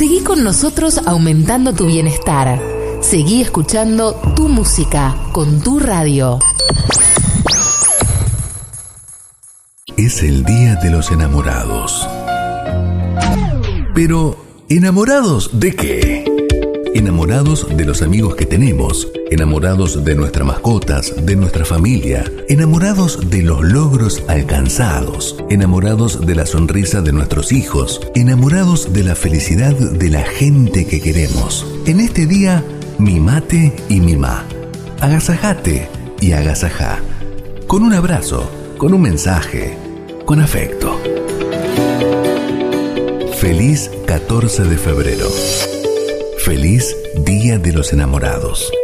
Seguí con nosotros aumentando tu bienestar. Seguí escuchando tu música con tu radio. Es el Día de los Enamorados. Pero, ¿enamorados de qué? Enamorados de los amigos que tenemos, enamorados de nuestras mascotas, de nuestra familia, enamorados de los logros alcanzados, enamorados de la sonrisa de nuestros hijos, enamorados de la felicidad de la gente que queremos. En este día, mimate y mimá, agasajate y agasajá, con un abrazo, con un mensaje, con afecto. Feliz 14 de febrero. Feliz Día de los Enamorados.